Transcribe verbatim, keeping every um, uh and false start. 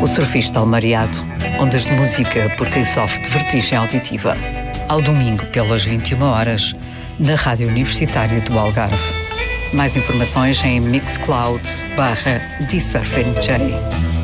O Surfista Almariado, ondas de música por quem sofre de vertigem auditiva. Ao domingo, pelas vinte e uma horas, na Rádio Universitária do Algarve. Mais informações em mixcloud barra The Surfing J.